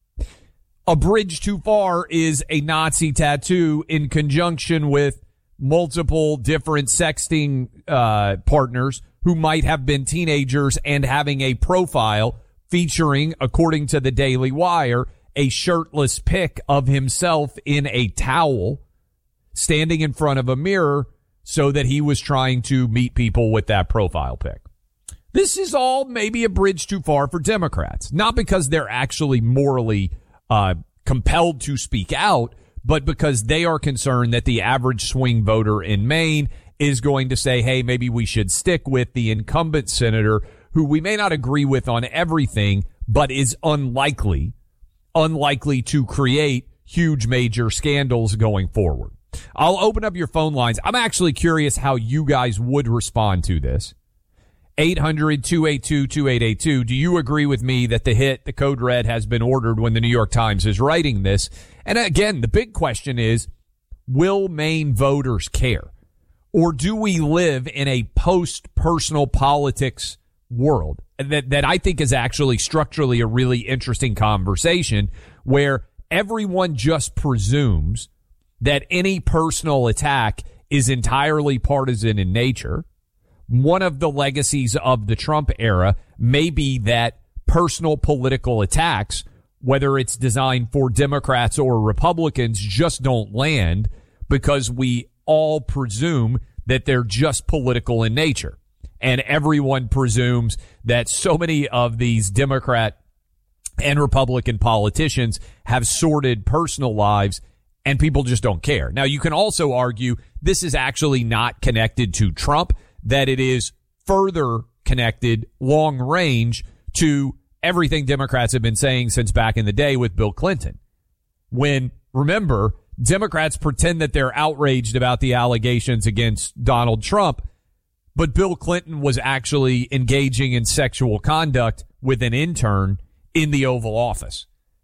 A bridge too far is a Nazi tattoo in conjunction with multiple different sexting uh, partners who might have been teenagers and having a profile featuring, according to the Daily Wire, a shirtless pic of himself in a towel standing in front of a mirror so that he was trying to meet people with that profile pic. This is all maybe a bridge too far for Democrats, not because they're actually morally uh, compelled to speak out, but because they are concerned that the average swing voter in Maine is going to say, hey, maybe we should stick with the incumbent senator who we may not agree with on everything, but is unlikely, unlikely to create huge major scandals going forward. I'll open up your phone lines. I'm actually curious how you guys would respond to this. eight hundred, two eight two, two eight eight two. Do you agree with me that the hit, the code red, has been ordered when the New York Times is writing this? And again, the big question is, will Maine voters care? Or do we live in a post-personal politics world? That, that I think is actually structurally a really interesting conversation where everyone just presumes that any personal attack is entirely partisan in nature. One of the legacies of the Trump era may be that personal political attacks, whether it's designed for Democrats or Republicans, just don't land because we all presume that they're just political in nature. And everyone presumes that so many of these Democrat and Republican politicians have sordid personal lives and people just don't care. Now, you can also argue this is actually not connected to Trump, that it is further connected long range to everything Democrats have been saying since back in the day with Bill Clinton. When, remember, Democrats pretend that they're outraged about the allegations against Donald Trump, but Bill Clinton was actually engaging in sexual conduct with an intern in the Oval Office.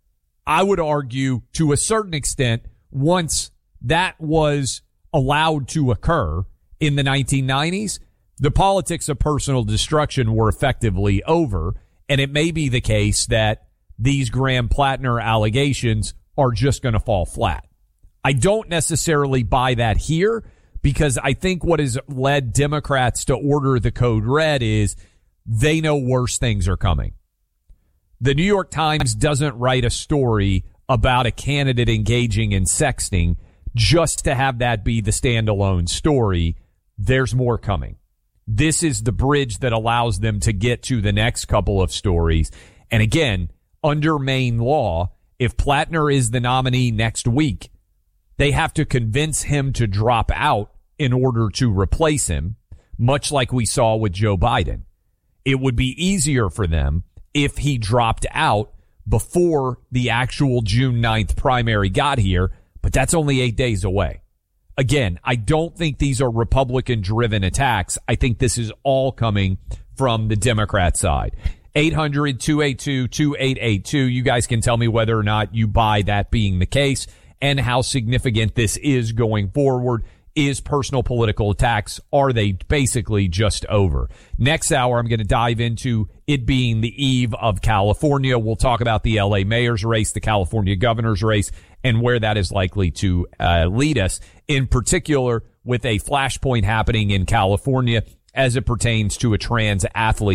I would argue to a certain extent, once that was allowed to occur in the nineteen nineties, the politics of personal destruction were effectively over, and it may be the case that these Graham-Plattner allegations are just going to fall flat. I don't necessarily buy that here because I think what has led Democrats to order the code red is they know worse things are coming. The New York Times doesn't write a story about a candidate engaging in sexting just to have that be the standalone story. There's more coming. This is the bridge that allows them to get to the next couple of stories. And again, under Maine law, if Plattner is the nominee next week, they have to convince him to drop out in order to replace him, much like we saw with Joe Biden. It would be easier for them if he dropped out before the actual June ninth primary got here, but that's only eight days away. Again, I don't think these are Republican-driven attacks. I think this is all coming from the Democrat side. eight hundred, two eight two, two eight eight two. You guys can tell me whether or not you buy that being the case and how significant this is going forward. Is personal political attacks, are they basically just over? Next hour, I'm going to dive into it being the eve of California. We'll talk about the L A mayor's race, the California governor's race, and where that is likely to uh, lead us, in particular with a flashpoint happening in California as it pertains to a trans athlete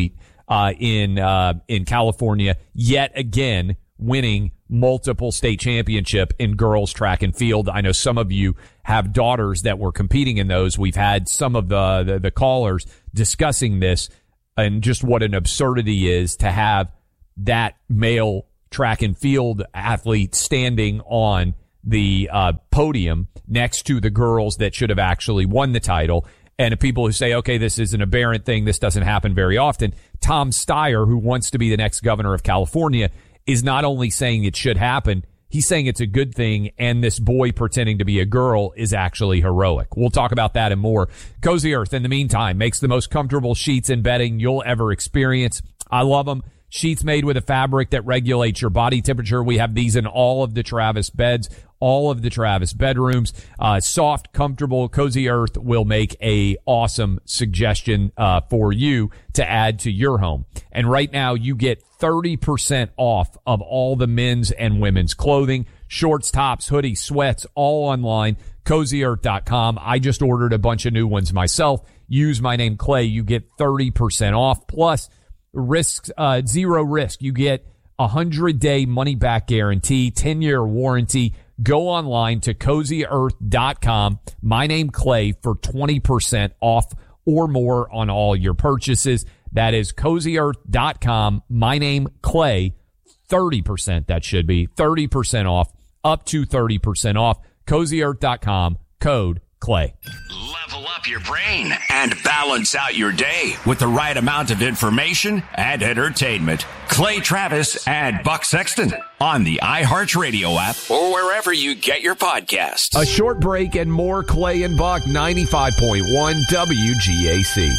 uh, in uh, in California, yet again winning multiple state championship in girls track and field. I know some of you have daughters that were competing in those. We've had some of the, the, the callers discussing this and just what an absurdity is to have that male track and field athlete standing on the uh, podium next to the girls that should have actually won the title. And people who say, okay, this is an aberrant thing, this doesn't happen very often. Tom Steyer, who wants to be the next governor of California, is not only saying it should happen, he's saying it's a good thing, and this boy pretending to be a girl is actually heroic. We'll talk about that and more. Cozy Earth, in the meantime, makes the most comfortable sheets and bedding you'll ever experience. I love them. Sheets made with a fabric that regulates your body temperature. We have these in all of the Travis beds, all of the Travis bedrooms. Uh, soft, comfortable, Cozy Earth will make a awesome suggestion uh, for you to add to your home. And right now you get thirty percent off of all the men's and women's clothing, shorts, tops, hoodies, sweats, all online, cozy earth dot com. I just ordered a bunch of new ones myself. Use my name Clay. You get thirty percent off plus risks, uh, zero risk. You get a hundred day money back guarantee, ten year warranty. Go online to cozy earth dot com. My name Clay for twenty percent off or more on all your purchases. That is cozy earth dot com. My name Clay, thirty percent. That should be thirty percent off, up to thirty percent off. cozy earth dot com, code Clay. Level up your brain and balance out your day with the right amount of information and entertainment. Clay Travis and Buck Sexton on the iHeartRadio app or wherever you get your podcasts. A short break and more Clay and Buck, ninety-five point one W G A C.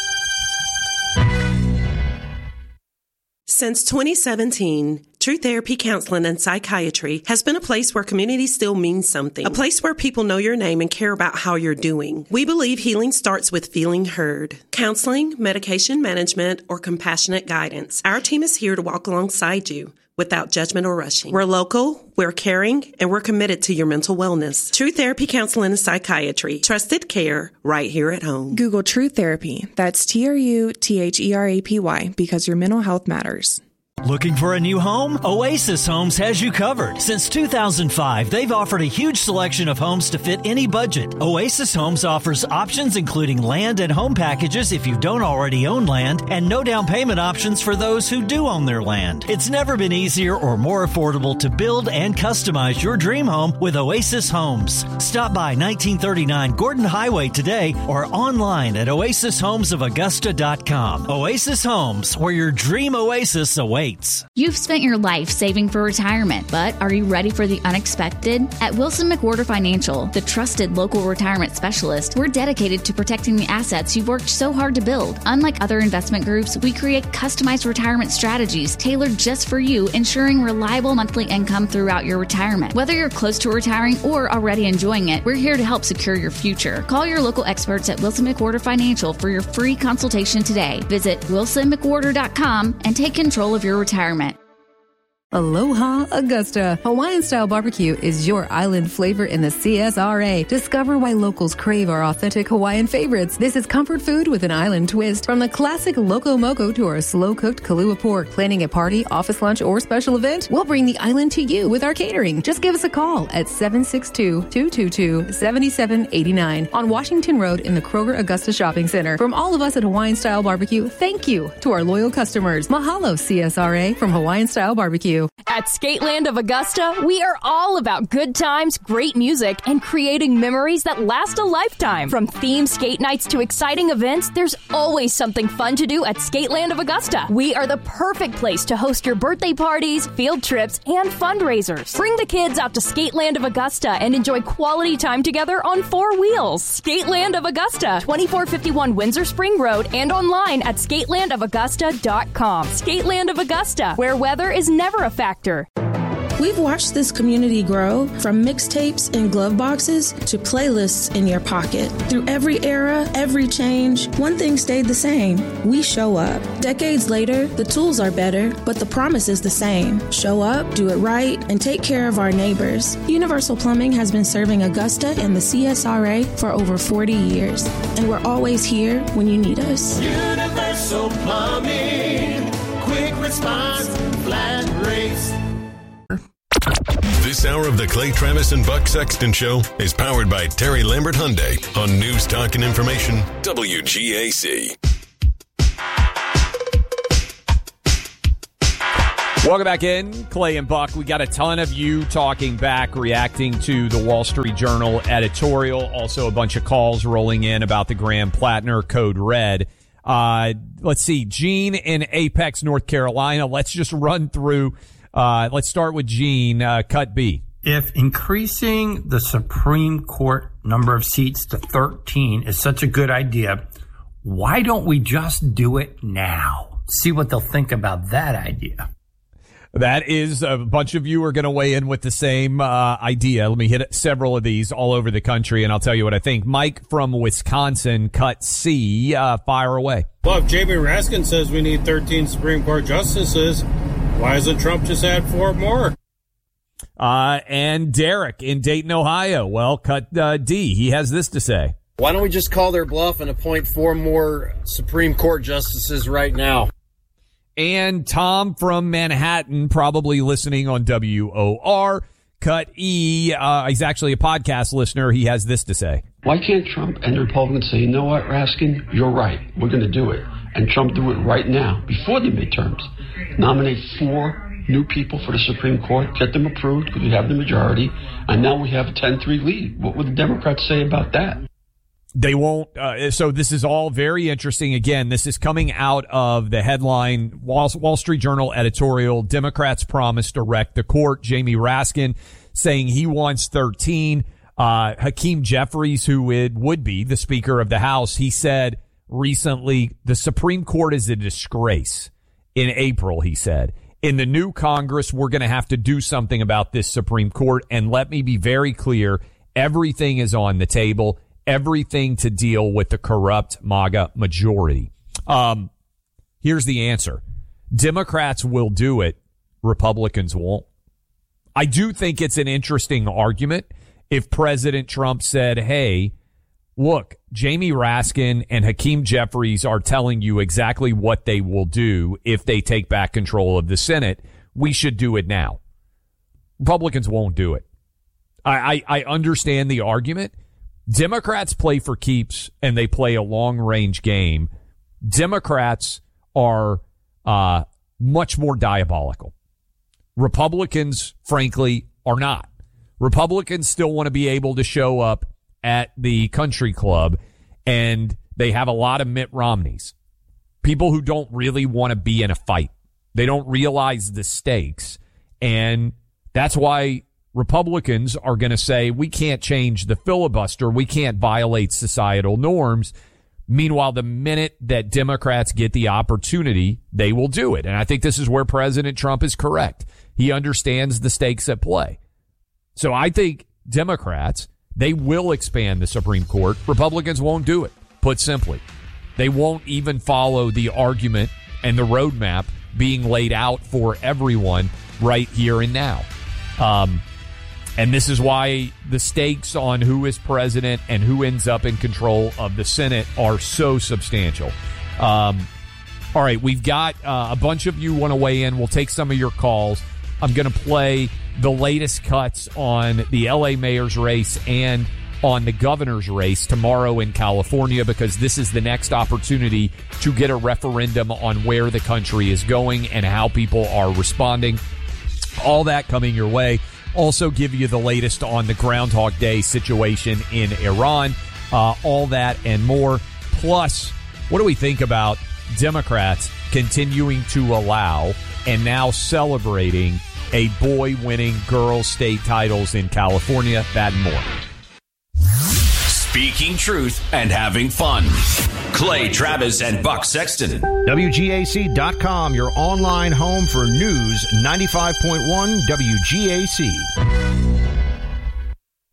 Since twenty seventeen, True Therapy Counseling and Psychiatry has been a place where community still means something. A place where people know your name and care about how you're doing. We believe healing starts with feeling heard. Counseling, medication management, or compassionate guidance. Our team is here to walk alongside you without judgment or rushing. We're local, we're caring, and we're committed to your mental wellness. True Therapy Counseling and Psychiatry. Trusted care right here at home. Google True Therapy. That's T R U T H E R A P Y because your mental health matters. Looking for a new home? Oasis Homes has you covered. Since two thousand five, they've offered a huge selection of homes to fit any budget. Oasis Homes offers options including land and home packages if you don't already own land, and no down payment options for those who do own their land. It's never been easier or more affordable to build and customize your dream home with Oasis Homes. Stop by nineteen thirty-nine Gordon Highway today or online at oasis homes of augusta dot com. Oasis Homes, where your dream oasis awaits. You've spent your life saving for retirement, but are you ready for the unexpected? At Wilson McWhorter Financial, the trusted local retirement specialist, we're dedicated to protecting the assets you've worked so hard to build. Unlike other investment groups, we create customized retirement strategies tailored just for you, ensuring reliable monthly income throughout your retirement. Whether you're close to retiring or already enjoying it, we're here to help secure your future. Call your local experts at Wilson McWhorter Financial for your free consultation today. Visit wilson mcwhorter dot com and take control of your retirement. Aloha Augusta. Hawaiian-style barbecue is your island flavor in the C S R A. Discover why locals crave our authentic Hawaiian favorites. This is comfort food with an island twist. From the classic Loco Moco to our slow-cooked Kalua pork. Planning a party, office lunch, or special event? We'll bring the island to you with our catering. Just give us a call at seven six two, two two two, seven seven eight nine on Washington Road in the Kroger Augusta Shopping Center. From all of us at Hawaiian-style barbecue, thank you to our loyal customers. Mahalo C S R A from Hawaiian-style barbecue. At Skateland of Augusta, we are all about good times, great music, and creating memories that last a lifetime. From themed skate nights to exciting events, there's always something fun to do at Skateland of Augusta. We are the perfect place to host your birthday parties, field trips, and fundraisers. Bring the kids out to Skateland of Augusta and enjoy quality time together on four wheels. Skateland of Augusta, twenty-four fifty-one Windsor Spring Road, and online at skateland of augusta dot com. Skateland of Augusta, where weather is never a factor. We've watched this community grow from mixtapes in glove boxes to playlists in your pocket. Through every era, every change, one thing stayed the same. We show up. Decades later, the tools are better, but the promise is the same. Show up, do it right, and take care of our neighbors. Universal Plumbing has been serving Augusta and the C S R A for over forty years, and we're always here when you need us. Universal Plumbing. response, flat rates. This hour of the Clay Travis and Buck Sexton Show is powered by Terry Lambert Hyundai on News Talk and Information W G A C. Welcome back in, Clay and Buck. We got a ton of you talking back, reacting to the Wall Street Journal editorial. Also, a bunch of calls rolling in about the Graham Plattner Code Red. Uh, let's see, Gene in Apex, North Carolina. Let's just run through. Uh, let's start with Gene, uh, cut B. If increasing the Supreme Court number of seats to thirteen is such a good idea, why don't we just do it now? See what they'll think about that idea. That is, a bunch of you are going to weigh in with the same uh, idea. Let me hit several of these all over the country, and I'll tell you what I think. Mike from Wisconsin, cut C, uh, fire away. Well, if Jamie Raskin says we need thirteen Supreme Court justices, why doesn't Trump just add four more? Uh, and Derek in Dayton, Ohio. Well, cut uh, D. He has this to say. Why don't we just call their bluff and appoint four more Supreme Court justices right now? And Tom from Manhattan, probably listening on W O R, cut E. Uh, he's actually a podcast listener. He has this to say. Why can't Trump and the Republicans say, you know what, Raskin, you're right. We're going to do it. And Trump do it right now, before the midterms. Nominate four new people for the Supreme Court, get them approved because we have the majority, and now we have a ten three lead. What would the Democrats say about that? They won't. Uh, so this is all very interesting. Again, this is coming out of the headline Wall, Wall Street Journal editorial. Democrats promise to wreck the court. Jamie Raskin saying he wants thirteen. Uh, Hakeem Jeffries, who it would be the Speaker of the House, he said recently the Supreme Court is a disgrace. In April, he said, in the new Congress, we're going to have to do something about this Supreme Court. And let me be very clear. Everything is on the table. Everything to deal with the corrupt MAGA majority. Um, here's the answer. Democrats will do it. Republicans won't. I do think it's an interesting argument if President Trump said, hey, look, Jamie Raskin and Hakeem Jeffries are telling you exactly what they will do if they take back control of the Senate. We should do it now. Republicans won't do it. I, I, I understand the argument. Democrats play for keeps, and they play a long-range game. Democrats are uh, much more diabolical. Republicans, frankly, are not. Republicans still want to be able to show up at the country club, and they have a lot of Mitt Romneys, people who don't really want to be in a fight. They don't realize the stakes, and that's why Republicans are going to say, we can't change the filibuster. We can't violate societal norms. Meanwhile, the minute that Democrats get the opportunity, they will do it. And I think this is where President Trump is correct. He understands the stakes at play. So I think Democrats, they will expand the Supreme Court. Republicans won't do it, put simply. They won't even follow the argument and the roadmap being laid out for everyone right here and now. Um, And this is why the stakes on who is president and who ends up in control of the Senate are so substantial. Um, all right, we've got uh, a bunch of you want to weigh in. We'll take some of your calls. I'm going to play the latest cuts on the L A mayor's race and on the governor's race tomorrow in California, because this is the next opportunity to get a referendum on where the country is going and how people are responding. All that coming your way. Also give you the latest on the Groundhog Day situation in Iran. Uh, all that and more. Plus, what do we think about Democrats continuing to allow and now celebrating a boy winning girls state titles in California? That and more. Speaking truth and having fun. Clay Travis and Buck Sexton. W G A C dot com, your online home for news, ninety-five point one W G A C.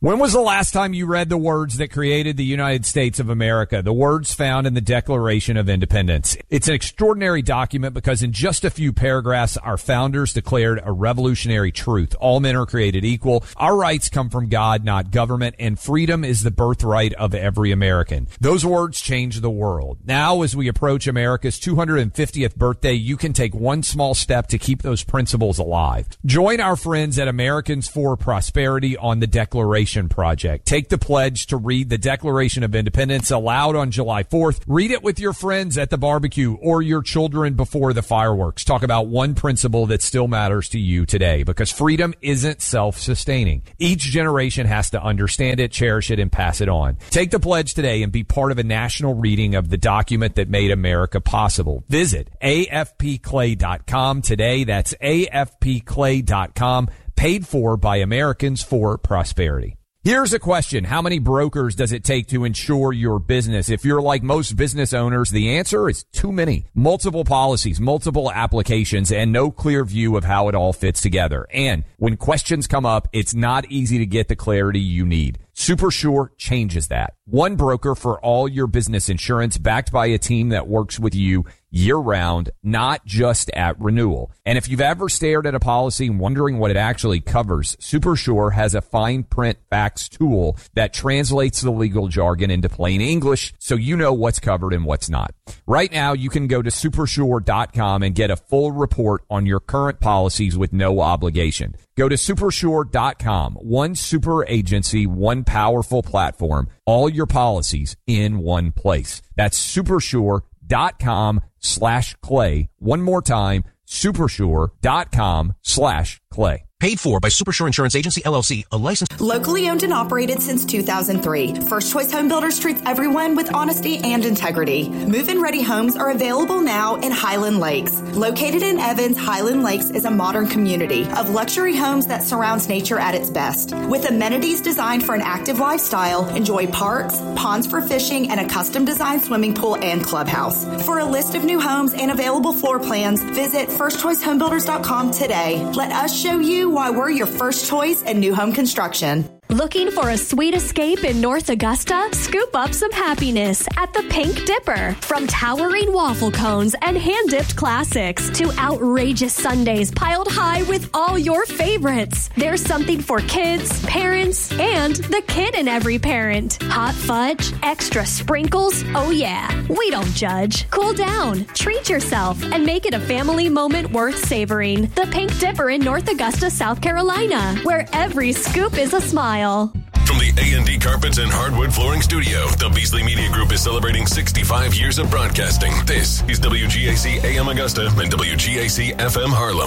When was the last time you read the words that created the United States of America? The words found in the Declaration of Independence. It's an extraordinary document because in just a few paragraphs, our founders declared a revolutionary truth. All men are created equal. Our rights come from God, not government, and freedom is the birthright of every American. Those words change the world. Now, as we approach America's two hundred fiftieth birthday, you can take one small step to keep those principles alive. Join our friends at Americans for Prosperity on the Declaration Project. Take the pledge to read the Declaration of Independence aloud on July fourth. Read it with your friends at the barbecue or your children before the fireworks. Talk about one principle that still matters to you today, because freedom isn't self-sustaining. Each generation has to understand it, cherish it, and pass it on. Take the pledge today and be part of a national reading of the document that made America possible. Visit A F P clay dot com today. That's A F P clay dot com. Paid for by Americans for Prosperity. Here's a question. How many brokers does it take to insure your business? If you're like most business owners, the answer is too many. Multiple policies, multiple applications, and no clear view of how it all fits together. And when questions come up, it's not easy to get the clarity you need. SuperSure changes that. One broker for all your business insurance, backed by a team that works with you year-round, not just at renewal. And if you've ever stared at a policy wondering what it actually covers, SuperSure has a fine print facts tool that translates the legal jargon into plain English so you know what's covered and what's not. Right now, you can go to supersure dot com and get a full report on your current policies with no obligation. Go to supersure dot com. One super agency, one powerful platform, all your policies in one place. That's supersure dot com slash clay. One more time, supersure dot com slash clay. Paid for by Supersure Insurance Agency, L L C, a licensed... Locally owned and operated since two thousand three. First Choice Home Builders treats everyone with honesty and integrity. Move-in ready homes are available now in Highland Lakes. Located in Evans, Highland Lakes is a modern community of luxury homes that surrounds nature at its best. With amenities designed for an active lifestyle, enjoy parks, ponds for fishing, and a custom-designed swimming pool and clubhouse. For a list of new homes and available floor plans, visit first choice home builders dot com today. Let us show you why we're your first choice in new home construction. Looking for a sweet escape in North Augusta? Scoop up some happiness at the Pink Dipper. From towering waffle cones and hand-dipped classics to outrageous sundaes piled high with all your favorites, there's something for kids, parents, and the kid in every parent. Hot fudge, extra sprinkles, oh yeah, we don't judge. Cool down, treat yourself, and make it a family moment worth savoring. The Pink Dipper in North Augusta, South Carolina, where every scoop is a smile. From the A and D Carpets and Hardwood Flooring Studio, the Beasley Media Group is celebrating sixty-five years of broadcasting. This is W G A C A M Augusta and W G A C F M Harlem.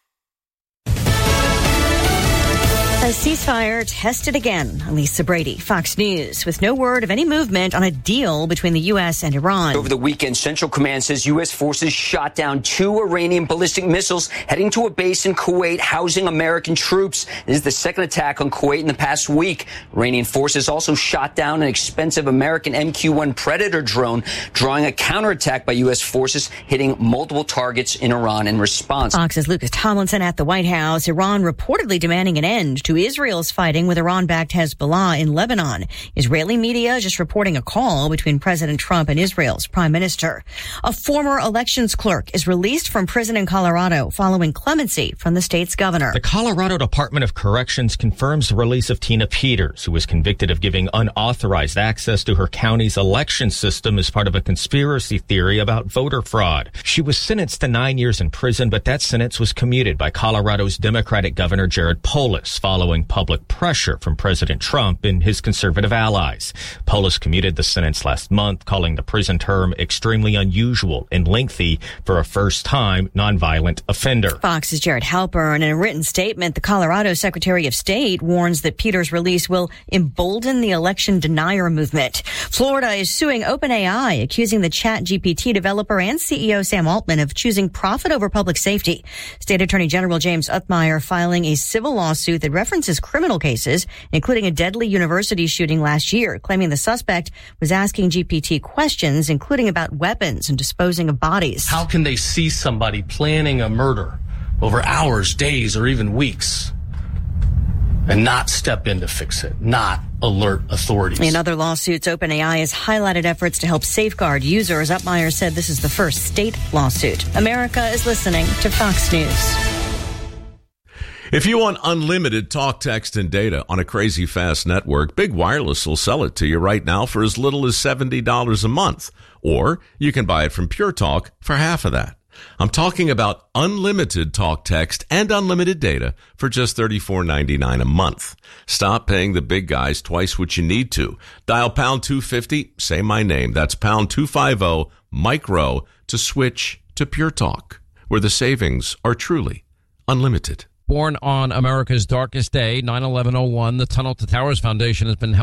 A ceasefire tested again. Lisa Brady, Fox News, with no word of any movement on a deal between the U S and Iran. Over the weekend, Central Command says U S forces shot down two Iranian ballistic missiles heading to a base in Kuwait housing American troops. This is the second attack on Kuwait in the past week. Iranian forces also shot down an expensive American M Q one Predator drone, drawing a counterattack by U S forces, hitting multiple targets in Iran in response. Fox's Lucas Tomlinson at the White House. Iran reportedly demanding an end to Israel's fighting with Iran-backed Hezbollah in Lebanon. Israeli media just reporting a call between President Trump and Israel's prime minister. A former elections clerk is released from prison in Colorado following clemency from the state's governor. The Colorado Department of Corrections confirms the release of Tina Peters, who was convicted of giving unauthorized access to her county's election system as part of a conspiracy theory about voter fraud. She was sentenced to nine years in prison, but that sentence was commuted by Colorado's Democratic Governor Jared Polis following public pressure from President Trump and his conservative allies. Polis commuted the sentence last month, calling the prison term extremely unusual and lengthy for a first-time nonviolent offender. Fox's Jared Halpern, in a written statement, the Colorado Secretary of State warns that Peters' release will embolden the election denier movement. Florida is suing OpenAI, accusing the ChatGPT developer and C E O Sam Altman of choosing profit over public safety. State Attorney General James Uthmeier filing a civil lawsuit that references criminal cases, including a deadly university shooting last year, claiming the suspect was asking G P T questions, including about weapons and disposing of bodies. How can they see somebody planning a murder over hours, days, or even weeks? and not step in to fix it, not alert authorities. In other lawsuits, OpenAI has highlighted efforts to help safeguard users. Upmeyer said this is the first state lawsuit. America is listening to Fox News. If you want unlimited talk, text, and data on a crazy fast network, Big Wireless will sell it to you right now for as little as seventy dollars a month. Or you can buy it from Pure Talk for half of that. I'm talking about unlimited talk, text, and unlimited data for just thirty-four ninety-nine a month. Stop paying the big guys twice what you need to. Dial pound two fifty, say my name. That's pound two fifty, micro, to switch to Pure Talk, where the savings are truly unlimited. Born on America's darkest day, nine eleven oh one, the Tunnel to Towers Foundation has been helping